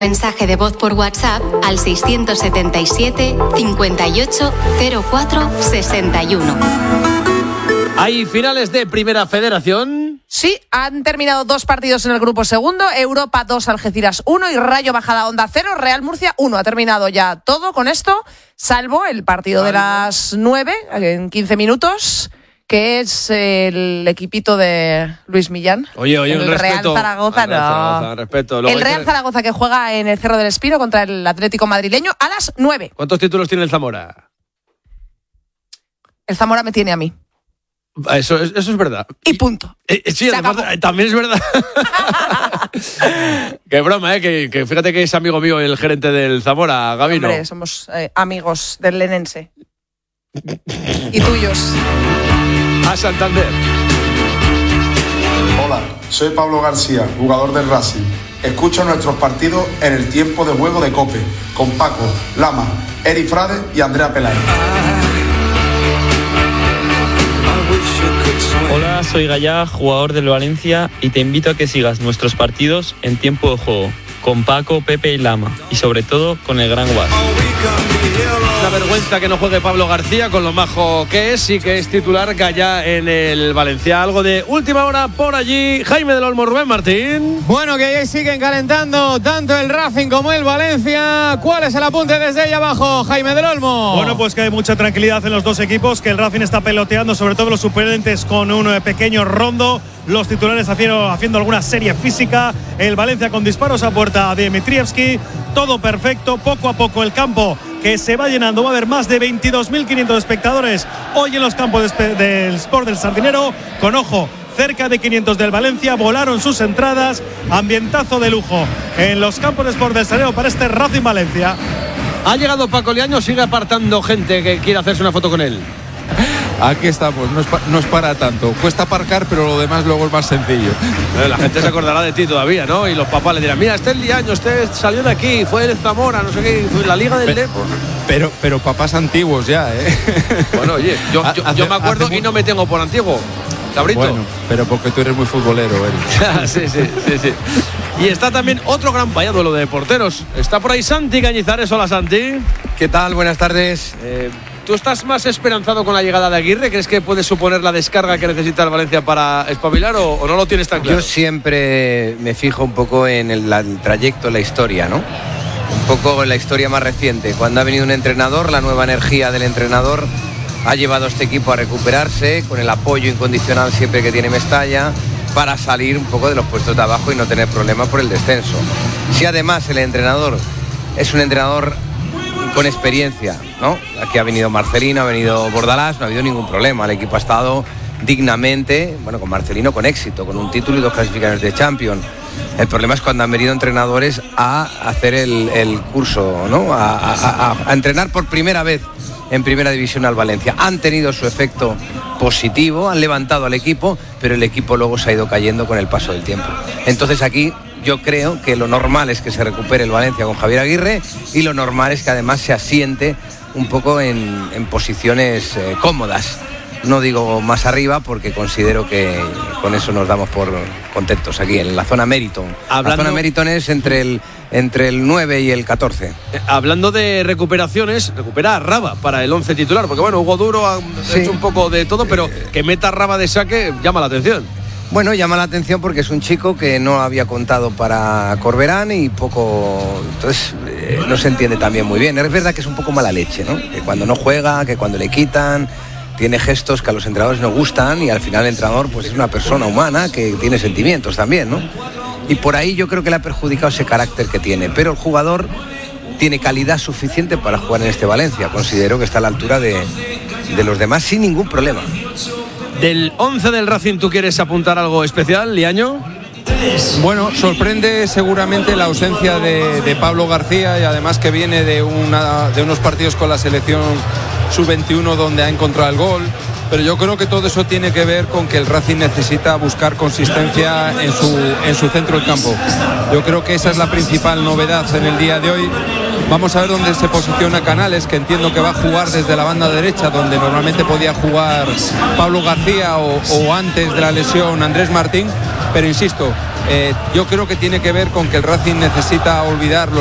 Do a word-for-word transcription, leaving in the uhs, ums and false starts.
Mensaje de voz por WhatsApp al seiscientos setenta y siete, cincuenta y ocho, cero cuatro, sesenta y uno. ¿Hay finales de Primera Federación? Sí, han terminado dos partidos en el grupo segundo, Europa dos, Algeciras uno y Rayo Majadahonda cero, Real Murcia uno. Ha terminado ya todo con esto, salvo el partido de las nueve, en quince minutos, que es el equipito de Luis Millán. Oye, oye, el un Real respeto. Zaragoza, Al Real no. Zaragoza, respeto. Luego el Real que... Zaragoza, que juega en el Cerro del Espino contra el Atlético madrileño a las nueve. ¿Cuántos títulos tiene el Zamora? El Zamora me tiene a mí. Eso, eso es verdad. Y punto. Eh, sí, además, también es verdad. Qué broma, ¿eh? Que, que fíjate que es amigo mío el gerente del Zamora, Gabino. Hombre, somos eh, amigos del lenense. Y tuyos. A Santander. Hola, soy Pablo García, jugador del Racing. Escucho nuestros partidos en el tiempo de juego de COPE, con Paco, Lama, Eri Frade y Andrea Peláez. Hola, soy Gallá, jugador del Valencia, y te invito a que sigas nuestros partidos en tiempo de juego, con Paco, Pepe y Lama, y sobre todo con el gran Guas. Una vergüenza que no juegue Pablo García con lo majo que es y que es titular Gallá en el Valencia. Algo de última hora por allí. Jaime del Olmo, Rubén Martín. Bueno, que ahí siguen calentando tanto el Racing como el Valencia. ¿Cuál es el apunte desde ahí abajo, Jaime del Olmo? Bueno, pues que hay mucha tranquilidad en los dos equipos, que el Racing está peloteando, sobre todo los suplentes, con un pequeño rondo. Los titulares haciendo, haciendo alguna serie física. El Valencia con disparos a puerta de Dmitrievski. Todo perfecto, poco a poco el campo que se va llenando. Va a haber más de veintidós mil quinientos espectadores hoy en los campos de, del Sport del Sardinero. Con ojo, cerca de quinientos del Valencia. Volaron sus entradas. Ambientazo de lujo en los campos de Sport del Sardinero para este Racing Valencia. Ha llegado Paco Liaño, sigue apartando gente que quiere hacerse una foto con él. Aquí estamos, no es, pa- no es para tanto. Cuesta aparcar, pero lo demás luego es más sencillo. La gente se acordará de ti todavía, ¿no? Y los papás le dirán, mira, este es Liaño, este salió de aquí, fue el Zamora, no sé qué, fue la Liga del Depor. Pero, pero papás antiguos ya, ¿eh? Bueno, oye, yo, yo, Hace- yo me acuerdo hace y no me tengo por antiguo. Cabrito. Bueno, pero porque tú eres muy futbolero, ¿eh? sí, sí, sí, sí. Y está también otro gran vaya duelo de porteros. Está por ahí Santi Cañizares. Hola, Santi. ¿Qué tal? Buenas tardes. Eh, ¿Tú estás más esperanzado con la llegada de Aguirre? ¿Crees que puede suponer la descarga que necesita el Valencia para espabilar o, o no lo tienes tan claro? Yo siempre me fijo un poco en el, el trayecto, la historia, ¿no? Un poco en la historia más reciente. Cuando ha venido un entrenador, la nueva energía del entrenador ha llevado a este equipo a recuperarse con el apoyo incondicional siempre que tiene Mestalla, para salir un poco de los puestos de abajo y no tener problemas por el descenso. Si además el entrenador es un entrenador con experiencia, ¿no? Aquí ha venido Marcelino, ha venido Bordalás, no ha habido ningún problema. El equipo ha estado dignamente, bueno, con Marcelino con éxito, con un título y dos clasificaciones de Champions. El problema es cuando han venido entrenadores a hacer el, el curso, ¿no? A, a, a, a entrenar por primera vez en Primera División al Valencia. Han tenido su efecto positivo, han levantado al equipo, pero el equipo luego se ha ido cayendo con el paso del tiempo. Entonces aquí yo creo que lo normal es que se recupere el Valencia con Javier Aguirre, y lo normal es que además se asiente un poco en, en posiciones eh, cómodas. No digo más arriba porque considero que con eso nos damos por contentos aquí en la zona Meriton. Hablando... La zona Meriton es entre el, entre el nueve y el catorce. Eh, hablando de recuperaciones, recupera a Raba para el once titular, porque bueno, Hugo Duro ha sí. hecho un poco de todo, pero que meta a Raba de saque llama la atención. Bueno, llama la atención porque es un chico que no había contado para Corberán y poco, entonces eh, no se entiende también muy bien. Es verdad que es un poco mala leche, ¿no? Que cuando no juega, que cuando le quitan, tiene gestos que a los entrenadores no gustan, y al final el entrenador pues es una persona humana que tiene sentimientos también, ¿no? Y por ahí yo creo que le ha perjudicado ese carácter que tiene, pero el jugador tiene calidad suficiente para jugar en este Valencia. Considero que está a la altura de, de los demás sin ningún problema. Del once del Racing, ¿tú quieres apuntar algo especial, Liaño? Bueno, sorprende seguramente la ausencia de, de Pablo García, y además que viene de, una, de unos partidos con la selección sub veintiuno donde ha encontrado el gol, pero yo creo que todo eso tiene que ver con que el Racing necesita buscar consistencia en su, en su centro del campo. Yo creo que esa es la principal novedad en el día de hoy. Vamos a ver dónde se posiciona Canales, que entiendo que va a jugar desde la banda derecha, donde normalmente podía jugar Pablo García o, o antes de la lesión Andrés Martín. Pero insisto, Eh, yo creo que tiene que ver con que el Racing necesita olvidar los